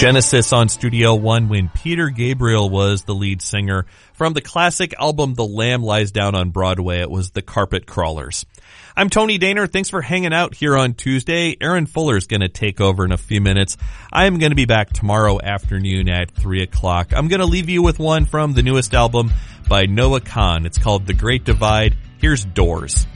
Genesis on Studio One when Peter Gabriel was the lead singer. From the classic album The Lamb Lies Down on Broadway, it was the Carpet Crawlers. I'm Tony Daner. Thanks for hanging out here on Tuesday. Aaron Fuller's going to take over in a few minutes. I'm going to be back tomorrow afternoon at 3 o'clock. I'm going to leave you with one from the newest album by Noah Kahan. It's called The Great Divide. Here's Doors.